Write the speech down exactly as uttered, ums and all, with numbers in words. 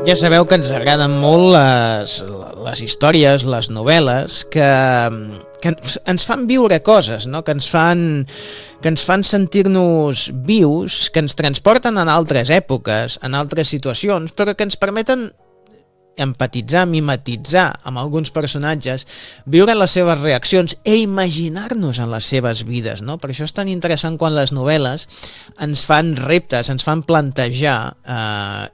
Ja sabeu que ens agraden molt les, les històries, les novel·les, que, que ens fan viure coses, no? que, ens fan, que ens fan sentir-nos vius, que ens transporten en altres èpoques, en altres situacions, però que ens permeten empatitzar, mimetitzar amb alguns personatges, viure les seves reaccions e imaginar-nos en les seves vides, no? Per això és tan interessant quan les novel·les ens fan reptes, ens fan plantejar eh,